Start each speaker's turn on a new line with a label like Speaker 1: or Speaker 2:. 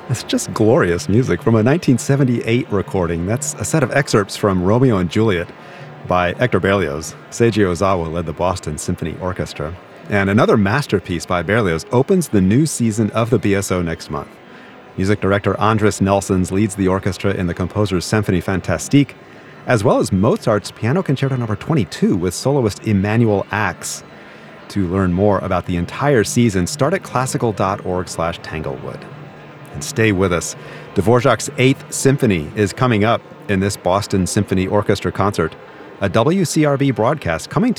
Speaker 1: It's just glorious music from a 1978 recording. That's a set of excerpts from Romeo and Juliet by Hector Berlioz. Seiji Ozawa led the Boston Symphony Orchestra. And another masterpiece by Berlioz opens the new season of the BSO next month. Music director Andris Nelsons leads the orchestra in the composer's Symphonie Fantastique, as well as Mozart's Piano Concerto No. 22 with soloist Emanuel Ax. To learn more about the entire season, start at classical.org/Tanglewood. And stay with us. Dvorak's 8th Symphony is coming up in this Boston Symphony Orchestra concert, a WCRB broadcast coming to